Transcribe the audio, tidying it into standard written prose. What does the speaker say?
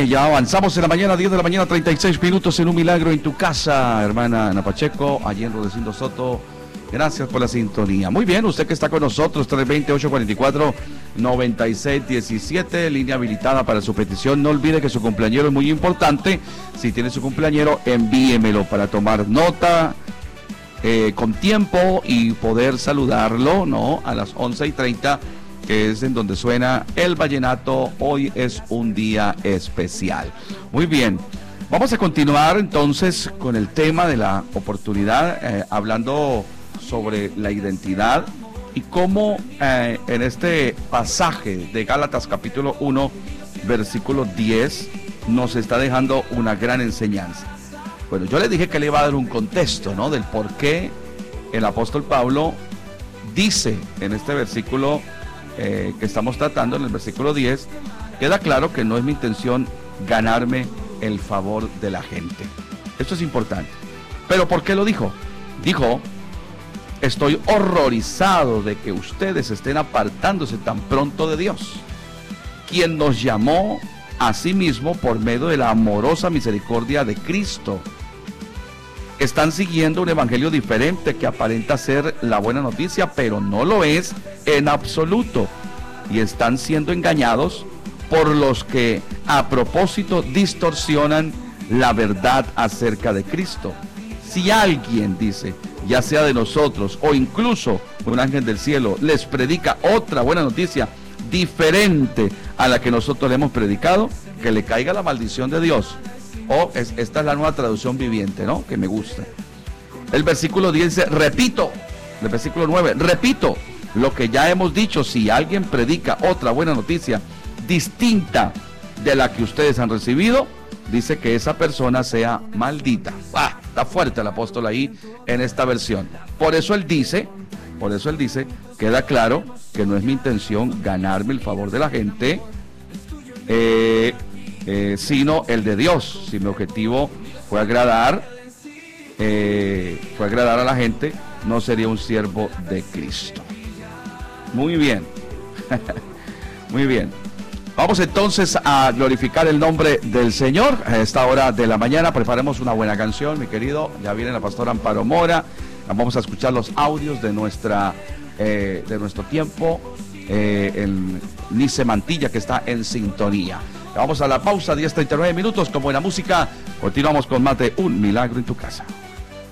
bien, ya avanzamos en la mañana, 10 de la mañana, 36 minutos en Un Milagro en tu Casa, hermana Ana Pacheco, allí en Rudecindo Soto. Gracias por la sintonía. Muy bien, usted que está con nosotros, 320-844-9617, línea habilitada para su petición. No olvide que su cumpleañero es muy importante. Si tiene su cumpleañero, envíemelo para tomar nota con tiempo y poder saludarlo, ¿no? A las 11:30, que es en donde suena el vallenato. Hoy es un día especial. Muy bien. Vamos a continuar entonces con el tema de la oportunidad, hablando sobre la identidad y cómo en este pasaje de Gálatas capítulo 1 versículo 10 nos está dejando una gran enseñanza. Bueno, yo le dije que le iba a dar un contexto, ¿no? Del por qué el apóstol Pablo dice en este versículo que estamos tratando, en el versículo 10, queda claro que no es mi intención ganarme el favor de la gente. Esto es importante. ¿Pero por qué lo dijo? Dijo: estoy horrorizado de que ustedes estén apartándose tan pronto de Dios, quien nos llamó a sí mismo por medio de la amorosa misericordia de Cristo. Están siguiendo un evangelio diferente que aparenta ser la buena noticia, pero no lo es en absoluto. Y están siendo engañados por los que a propósito distorsionan la verdad acerca de Cristo. Si alguien, dice, ya sea de nosotros o incluso un ángel del cielo, les predica otra buena noticia diferente a la que nosotros le hemos predicado, que le caiga la maldición de Dios. Esta es la nueva traducción viviente, ¿no? Que me gusta. El versículo 10 dice, repito, el versículo 9, repito lo que ya hemos dicho: si alguien predica otra buena noticia distinta de la que ustedes han recibido, dice que esa persona sea maldita. Está fuerte el apóstol ahí en esta versión. Por eso él dice, queda claro que no es mi intención ganarme el favor de la gente, sino el de Dios. Si mi objetivo fue agradar a la gente, no sería un siervo de Cristo. Muy bien. Muy bien. Vamos entonces a glorificar el nombre del Señor. A esta hora de la mañana preparemos una buena canción, mi querido. Ya viene la pastora Amparo Mora. Vamos a escuchar los audios de nuestro tiempo en Nice Mantilla, que está en sintonía. Vamos a la pausa, 10:39 minutos. Con buena música continuamos con más de Un Milagro en tu Casa.